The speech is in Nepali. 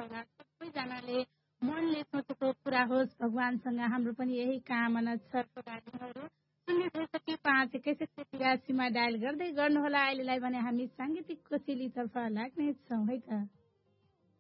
होला, सबैजनाले मनले सोचेको पुरा होस्, भगवानसँग हाम्रो पनि यही कामना छ। श्रोताहरू सुन्ने भइसके 5 डायल गर्दै गर्नुहोला। अहिलेलाई भने हामी साङ्गीतिक कोसेलीतर्फ लाग्नेछौँ है त।